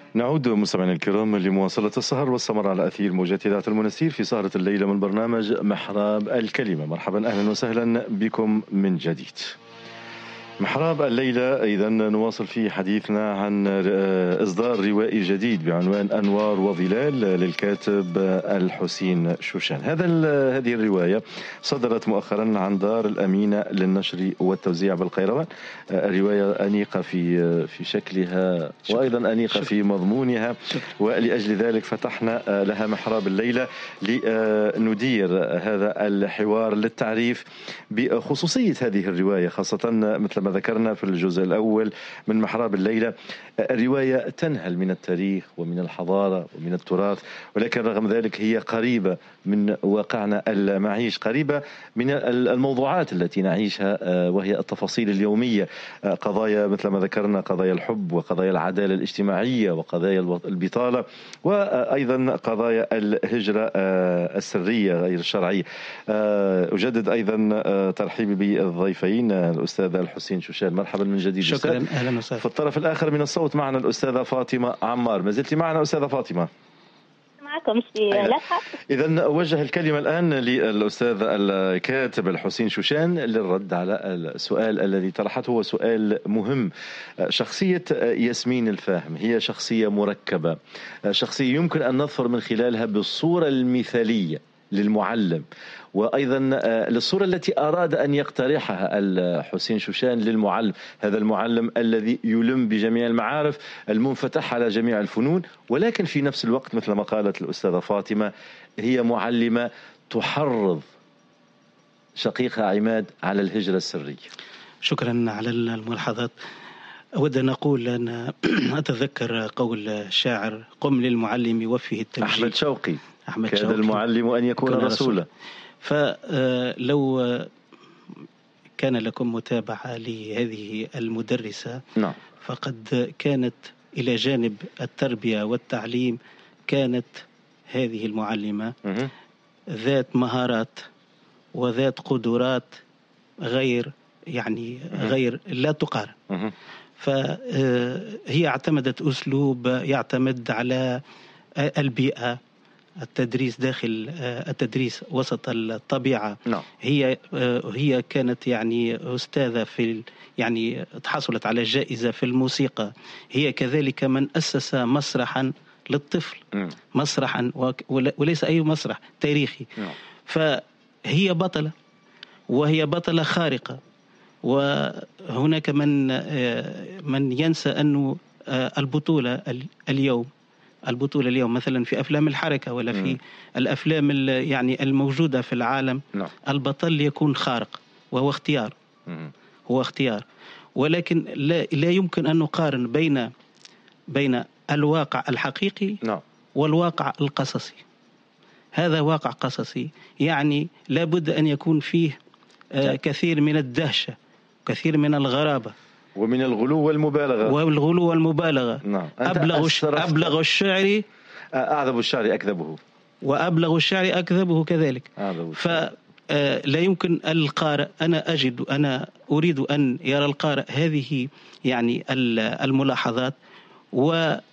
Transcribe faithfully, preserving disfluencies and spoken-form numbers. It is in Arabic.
نعود مستمعينا الكرام لمواصلة السهر والسمر على أثير موجات إذاعة المنستير في سهرة الليلة من برنامج محراب الكلمة. مرحبا أهلا وسهلا بكم من جديد. محراب الليلة إذا نواصل في حديثنا عن إصدار روائي جديد بعنوان أنوار وظلال للكاتب الحسين شوشان. هذا هذه الرواية صدرت مؤخرا عن دار الأمينة للنشر والتوزيع بالقيروان. الرواية أنيقة في في شكلها وأيضا أنيقة في مضمونها، ولأجل ذلك فتحنا لها محراب الليلة لندير هذا الحوار للتعريف بخصوصية هذه الرواية، خاصة مثل ما ذكرنا في الجزء الأول من محراب الليلة. الرواية تنهل من التاريخ ومن الحضارة ومن التراث، ولكن رغم ذلك هي قريبة من واقعنا المعيش، قريبة من الموضوعات التي نعيشها وهي التفاصيل اليومية، قضايا مثل ما ذكرنا قضايا الحب وقضايا العدالة الاجتماعية وقضايا البطالة وأيضا قضايا الهجرة السرية غير الشرعية. أجدد أيضا ترحيبي بالضيفين الأستاذ الحسين شوشان. مرحبا من جديد. شكرا، أهلا وسهلا. في الطرف الآخر من الصوت معنا الأستاذة فاطمة عمار. ما زلت معنا أستاذة فاطمة؟ معكم في إذن أوجه الكلمة الآن للأستاذ الكاتب الحسين شوشان للرد على السؤال الذي طرحته، هو سؤال مهم. شخصية ياسمين الفاهم هي شخصية مركبة، شخصية يمكن أن نظفر من خلالها بالصورة المثالية للمعلم، وأيضا للصورة التي أراد أن يقترحها الحسين شوشان للمعلم، هذا المعلم الذي يلم بجميع المعارف، المنفتح على جميع الفنون، ولكن في نفس الوقت مثل ما قالت الأستاذة فاطمة هي معلمة تحرض شقيقها عماد على الهجرة السرية. شكرا على الملاحظات. أود أن أقول أن أتذكر قول الشاعر: قم للمعلم وفه التوجيه. أحمد شوقي. أحمد كان شوقي. المعلم أن يكون رسولا. فلو كان لكم متابعة لهذه المدرسة، نعم، فقد كانت إلى جانب التربية والتعليم كانت هذه المعلمة مه. ذات مهارات وذات قدرات غير يعني مه. غير لا تقارن. مه. فهي اعتمدت أسلوب يعتمد على البيئة، التدريس داخل التدريس وسط الطبيعة. نعم. هي هي كانت يعني أستاذة في يعني تحصلت على جائزة في الموسيقى. هي كذلك من أسس مسرحا للطفل، م. مسرحا وليس أي مسرح تاريخي. نعم. فهي بطلة، وهي بطلة خارقة. وهناك من من ينسى أنه البطولة اليوم البطولة اليوم مثلا في أفلام الحركة ولا في م. الأفلام يعني الموجودة في العالم، نعم. البطل يكون خارق، وهو اختيار م. هو اختيار ولكن لا, لا يمكن أن نقارن بين بين الواقع الحقيقي نعم. والواقع القصصي. هذا واقع قصصي، يعني لابد أن يكون فيه آه كثير من الدهشة، كثير من الغرابة ومن الغلو والمبالغة والغلو والمبالغة. نعم. أبلغ أبلغ الشعر أعذب الشعر أكذبه، وأبلغ الشعر أكذبه كذلك. فلا يمكن القارئ، أنا أجد أنا أريد أن يرى القارئ هذه يعني الملاحظات، و